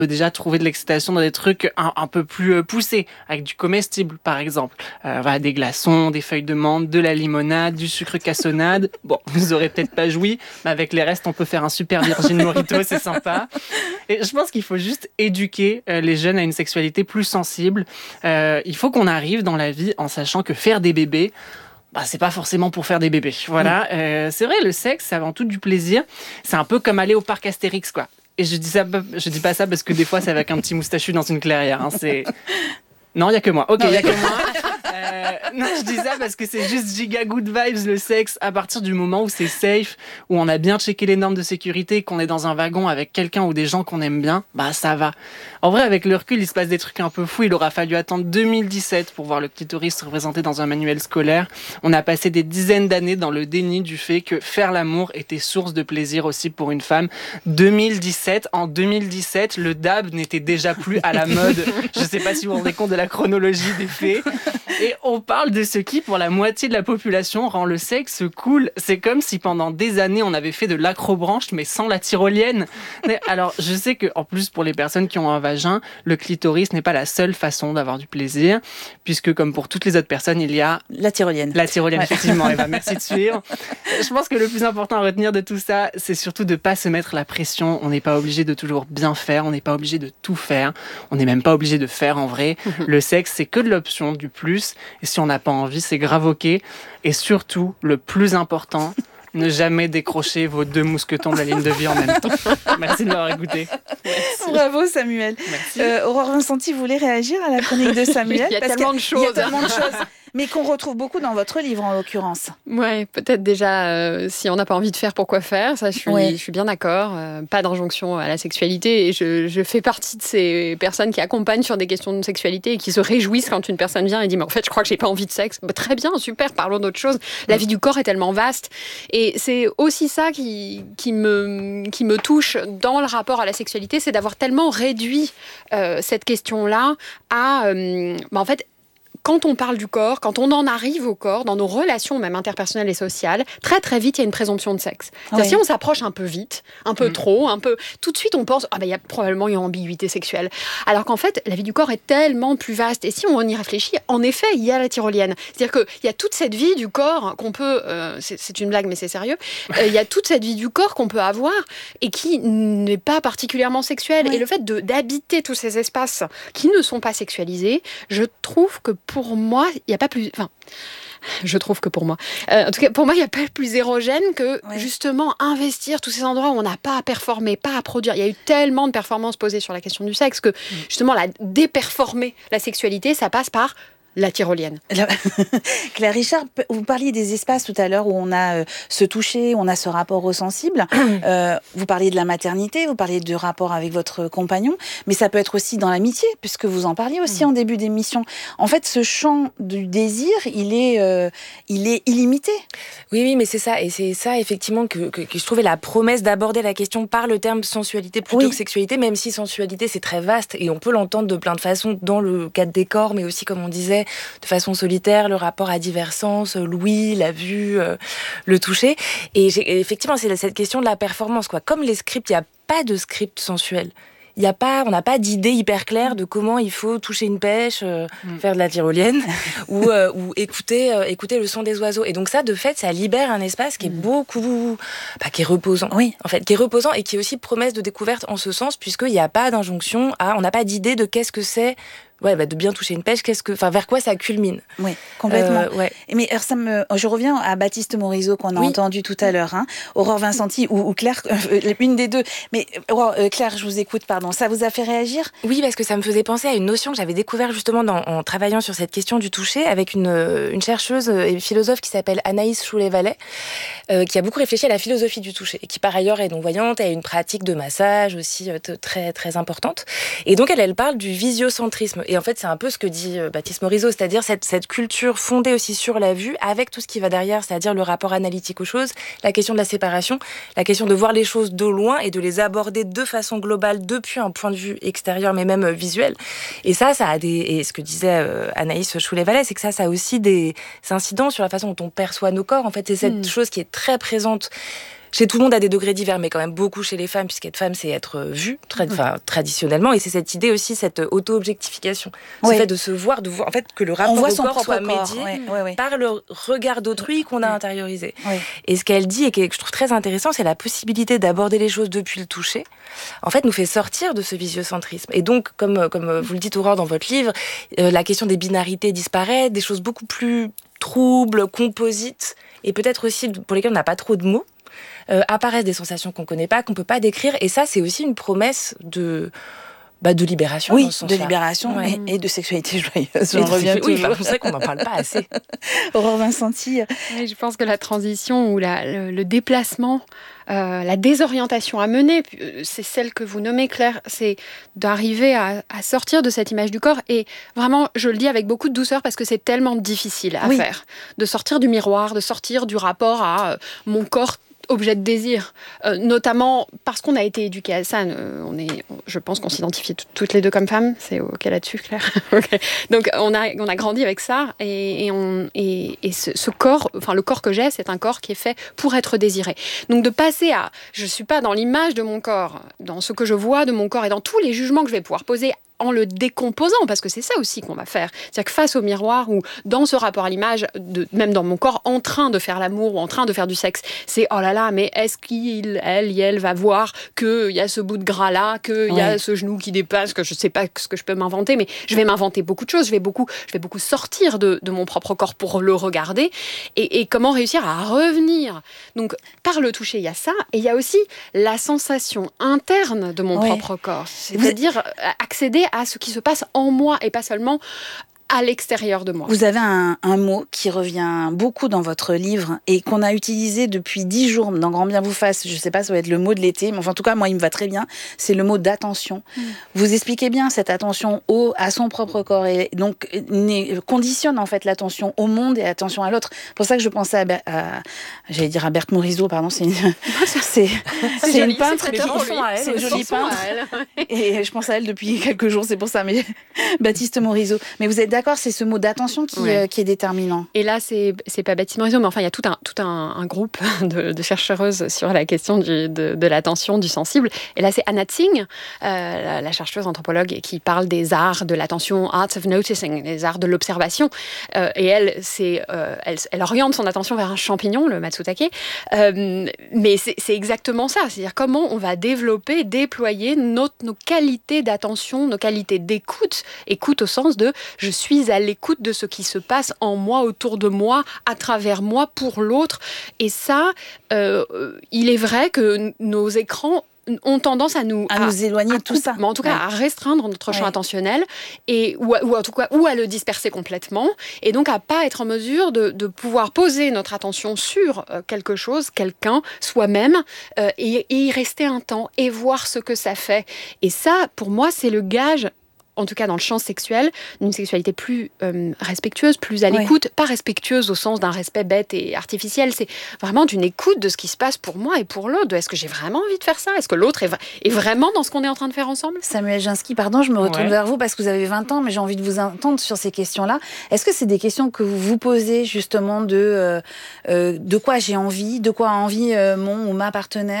peut déjà trouver de l'excitation dans des trucs un peu plus poussés, avec du comestible par exemple. Voilà, des glaçons, des feuilles de menthe, de la limonade, du sucre cassonade. Bon, vous aurez peut-être pas joui, mais avec les restes, on peut faire un super Virgin Mojito, c'est sympa. Et je pense qu'il faut juste éduquer les jeunes à une sexualité plus sensible. Il faut qu'on arrive dans la vie en sachant que faire des bébés, c'est pas forcément pour faire des bébés. Voilà, c'est vrai, le sexe, c'est avant tout du plaisir. C'est un peu comme aller au parc Astérix, quoi. Et je dis pas ça parce que des fois, c'est avec un petit moustachu dans une clairière. Hein, c'est... Non, il y a que moi. Ok, il y a que moi. Non, je dis ça parce que c'est juste giga good vibes, le sexe, à partir du moment où c'est safe, où on a bien checké les normes de sécurité, qu'on est dans un wagon avec quelqu'un ou des gens qu'on aime bien, ça va. En vrai, avec le recul, il se passe des trucs un peu fous. Il aura fallu attendre 2017 pour voir le clitoris représenté dans un manuel scolaire. On a passé des dizaines d'années dans le déni du fait que faire l'amour était source de plaisir aussi pour une femme. 2017, en 2017, le dab n'était déjà plus à la mode. Je sais pas si vous vous rendez compte de la chronologie des faits. Et on parle de ce qui, pour la moitié de la population, rend le sexe cool. C'est comme si pendant des années, on avait fait de l'acrobranche, mais sans la tyrolienne. Alors, je sais que, en plus, pour les personnes qui ont un vagin, le clitoris n'est pas la seule façon d'avoir du plaisir, puisque, comme pour toutes les autres personnes, il y a... La tyrolienne. La tyrolienne, effectivement, Eva, merci de suivre. Je pense que le plus important à retenir de tout ça, c'est surtout de ne pas se mettre la pression. On n'est pas obligé de toujours bien faire, on n'est pas obligé de tout faire, on n'est même pas obligé de faire en vrai. Le sexe, c'est que de l'option, du plus. Et si on n'a pas envie, c'est grave ok. Et surtout, le plus important, ne jamais décrocher vos 2 mousquetons de la ligne de vie en même temps. Merci de m'avoir écouté. Merci. Bravo Samuel. Aurore Vincenti, vous voulez réagir à la chronique de Samuel? Il y a tellement de choses. Il y a tellement de choses. Mais qu'on retrouve beaucoup dans votre livre, en l'occurrence. Ouais, peut-être déjà, si on n'a pas envie de faire, pourquoi faire? Ça, je suis bien d'accord. Pas d'injonction à la sexualité. Et je fais partie de ces personnes qui accompagnent sur des questions de sexualité et qui se réjouissent quand une personne vient et dit « Mais en fait, je crois que j'ai pas envie de sexe. » Très bien, super, parlons d'autre chose. La vie du corps est tellement vaste. Et c'est aussi ça qui me touche dans le rapport à la sexualité, c'est d'avoir tellement réduit cette question-là à... en fait, quand on parle du corps, quand on en arrive au corps, dans nos relations même interpersonnelles et sociales, très très vite, il y a une présomption de sexe. C'est-à-dire, si on s'approche un peu vite, un peu trop, tout de suite on pense il y a probablement une ambiguïté sexuelle. Alors qu'en fait, la vie du corps est tellement plus vaste. Et si on y réfléchit, en effet, il y a la tyrolienne. C'est-à-dire qu'il y a toute cette vie du corps qu'on peut... c'est une blague, mais c'est sérieux. Il y a toute cette vie du corps qu'on peut avoir et qui n'est pas particulièrement sexuelle. Oui. Et le fait d'habiter tous ces espaces qui ne sont pas sexualisés, je trouve que pour moi, il n'y a pas plus... Enfin, je trouve que pour moi... en tout cas, pour moi, il n'y a pas plus érogène que, justement, investir tous ces endroits où on n'a pas à performer, pas à produire. Il y a eu tellement de performances posées sur la question du sexe que, justement, déperformer la sexualité, ça passe par... la tyrolienne. Claire Richard, vous parliez des espaces tout à l'heure où on a ce toucher, où on a ce rapport au sensible. Vous parliez de la maternité, vous parliez du rapport avec votre compagnon, mais ça peut être aussi dans l'amitié, puisque vous en parliez aussi en début d'émission. En fait, ce champ du désir, il est illimité. Oui, mais c'est ça. Et c'est ça, effectivement, que je trouvais la promesse d'aborder la question par le terme sensualité plutôt que sexualité, même si sensualité, c'est très vaste et on peut l'entendre de plein de façons dans le cadre des corps, mais aussi, comme on disait, de façon solitaire, le rapport à divers sens, l'ouïe, la vue, le toucher. Et effectivement, c'est cette question de la performance, quoi. Comme les scripts, il n'y a pas de script sensuel. On n'a pas d'idée hyper claire de comment il faut toucher une pêche, faire de la tyrolienne ou écouter le son des oiseaux. Et donc ça, de fait, ça libère un espace qui est beaucoup... qui est reposant. Oui. En fait, qui est reposant et qui est aussi promesse de découverte en ce sens, puisqu'il n'y a pas d'injonction on n'a pas d'idée de qu'est-ce que c'est de bien toucher une pêche, vers quoi ça culmine. Oui, complètement. Mais je reviens à Baptiste Morisot qu'on a entendu tout à l'heure, Aurore Vincenti ou Claire, une des deux. Mais Claire, je vous écoute, pardon. Ça vous a fait réagir ? Oui, parce que ça me faisait penser à une notion que j'avais découverte justement en travaillant sur cette question du toucher avec une chercheuse et philosophe qui s'appelle Anaïs Choulet-Vallet, qui a beaucoup réfléchi à la philosophie du toucher et qui par ailleurs est non-voyante et a une pratique de massage aussi très, très importante. Et donc elle parle du visiocentrisme. Et en fait, c'est un peu ce que dit Baptiste Morisot, c'est-à-dire cette culture fondée aussi sur la vue, avec tout ce qui va derrière, c'est-à-dire le rapport analytique aux choses, la question de la séparation, la question de voir les choses de loin et de les aborder de façon globale depuis un point de vue extérieur, mais même visuel. Et ça a et ce que disait Anaïs Choulet-Vallet, c'est que ça a aussi des incidences sur la façon dont on perçoit nos corps. En fait, c'est cette chose qui est très présente chez tout le monde à des degrés divers, mais quand même beaucoup chez les femmes, puisqu'être femme, c'est être vue traditionnellement. Et c'est cette idée aussi, cette auto-objectification. Ce fait de se voir, en fait, que le rapport au corps soit médié par le regard d'autrui qu'on a intériorisé. Oui. Et ce qu'elle dit, et que je trouve très intéressant, c'est la possibilité d'aborder les choses depuis le toucher, en fait, nous fait sortir de ce visiocentrisme. Et donc, comme vous le dites, Aurore, dans votre livre, la question des binarités disparaît, des choses beaucoup plus troubles, composites, et peut-être aussi pour lesquelles on n'a pas trop de mots, apparaissent des sensations qu'on ne connaît pas, qu'on ne peut pas décrire. Et ça, c'est aussi une promesse de libération. Oui, de libération et de sexualité joyeuse. J'en reviens toujours. C'est vrai qu'on n'en parle pas assez. Aurore Vincenti. Oui, je pense que la transition ou le déplacement, la désorientation à mener, c'est celle que vous nommez, Claire, c'est d'arriver à sortir de cette image du corps. Et vraiment, je le dis avec beaucoup de douceur parce que c'est tellement difficile à faire. De sortir du miroir, de sortir du rapport à mon corps objet de désir, notamment parce qu'on a été éduqués à ça. Je pense qu'on s'identifie toutes les deux comme femmes. C'est OK là-dessus, Claire. Okay. Donc on a grandi avec ça et ce corps, enfin le corps que j'ai, c'est un corps qui est fait pour être désiré. Donc de passer à, je suis pas dans l'image de mon corps, dans ce que je vois de mon corps et dans tous les jugements que je vais pouvoir poser en le décomposant, parce que c'est ça aussi qu'on va faire. C'est-à-dire que face au miroir ou dans ce rapport à l'image, même dans mon corps, en train de faire l'amour ou en train de faire du sexe, c'est oh là là, mais est-ce elle va voir qu'il y a ce bout de gras-là, qu'il y a ce genou qui dépasse, que je ne sais pas ce que je peux m'inventer, mais je vais m'inventer beaucoup de choses, je vais beaucoup sortir de mon propre corps pour le regarder, et comment réussir à revenir. Donc, par le toucher, il y a ça, et il y a aussi la sensation interne de mon propre corps, c'est-à-dire accéder à ce qui se passe en moi et pas seulement à l'extérieur de moi. Vous avez un mot qui revient beaucoup dans votre livre et qu'on a utilisé depuis 10 jours dans Grand Bien vous fasse. Je ne sais pas, ça va être le mot de l'été, mais enfin, en tout cas, moi, il me va très bien. C'est le mot d'attention. Vous expliquez bien cette attention à son propre corps et donc conditionne en fait l'attention au monde et l'attention à l'autre. C'est pour ça que je pensais j'allais dire à Berthe Morisot, pardon, c'est une peintre c'est une jolie peintre. Et je pense à elle depuis quelques jours, c'est pour ça, mais Baptiste Morisot. Mais vous êtes d'accord, c'est ce mot d'attention qui est déterminant. Et là, c'est pas Baptiste Morisot, mais enfin, il y a tout un groupe de chercheuses sur la question de l'attention, du sensible. Et là, c'est Anna Tsing, la chercheuse anthropologue, qui parle des arts de l'attention, arts of noticing, les arts de l'observation. Et elle oriente son attention vers un champignon, le matsutake. Mais c'est exactement ça. C'est-à-dire comment on va développer, déployer nos qualités d'attention, nos qualités d'écoute. Écoute au sens de je suis à l'écoute de ce qui se passe en moi, autour de moi, à travers moi, pour l'autre. Et ça, il est vrai que nos écrans ont tendance à nous éloigner de tout ça. Mais en tout cas, à restreindre notre champ attentionnel ou en tout cas, ou à le disperser complètement. Et donc, à pas être en mesure de pouvoir poser notre attention sur quelque chose, quelqu'un, soi-même, et y rester un temps et voir ce que ça fait. Et ça, pour moi, c'est le gage, en tout cas dans le champ sexuel, d'une sexualité plus respectueuse, plus à l'écoute, pas respectueuse au sens d'un respect bête et artificiel, c'est vraiment d'une écoute de ce qui se passe pour moi et pour l'autre. Est-ce que j'ai vraiment envie de faire ça ? Est-ce que l'autre est vraiment dans ce qu'on est en train de faire ensemble ? Samuel Ginsky, pardon, je me retourne vers vous parce que vous avez 20 ans, mais j'ai envie de vous entendre sur ces questions-là. Est-ce que c'est des questions que vous vous posez justement de quoi j'ai envie, de quoi a envie mon ou ma partenaire ?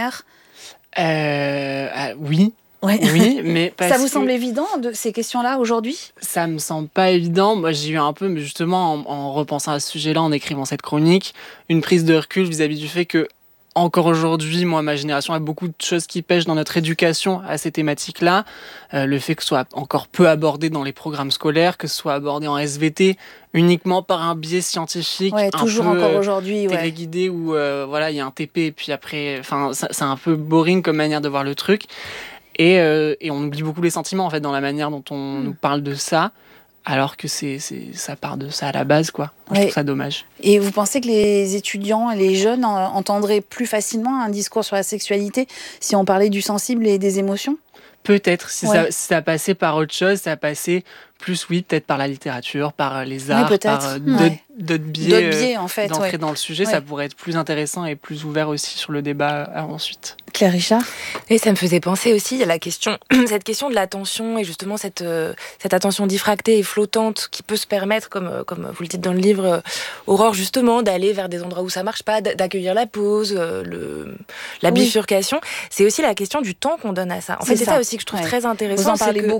Oui. Oui, mais ça vous semble évident de ces questions-là aujourd'hui ? Ça me semble pas évident. Moi, j'ai eu un peu, mais justement, en repensant à ce sujet-là, en écrivant cette chronique, une prise de recul vis-à-vis du fait que encore aujourd'hui, moi, ma génération a beaucoup de choses qui pêchent dans notre éducation à ces thématiques-là. Le fait que ce soit encore peu abordé dans les programmes scolaires, que ce soit abordé en SVT uniquement par un biais scientifique, toujours un peu encore aujourd'hui, téléguidé où il y a un TP et puis après, c'est un peu boring comme manière de voir le truc. Et on oublie beaucoup les sentiments en fait dans la manière dont on nous parle de ça, alors que ça part de ça à la base, quoi. Je trouve ça dommage. Et vous pensez que les étudiants et les jeunes entendraient plus facilement un discours sur la sexualité si on parlait du sensible et des émotions ? Peut-être, si ça passait par autre chose, ça passait plus, oui, peut-être par la littérature, par les arts, par d'autres biais, en fait, d'entrer dans le sujet, ça pourrait être plus intéressant et plus ouvert aussi sur le débat ensuite. Claire Richard ? Et ça me faisait penser aussi à la question, cette question de l'attention et justement cette attention diffractée et flottante qui peut se permettre, comme vous le dites dans le livre, Aurore, justement, d'aller vers des endroits où ça marche pas, d'accueillir la pause, la bifurcation. C'est aussi la question du temps qu'on donne à ça. En fait, c'est ça aussi que je trouve très intéressant. Vous en parlez beaucoup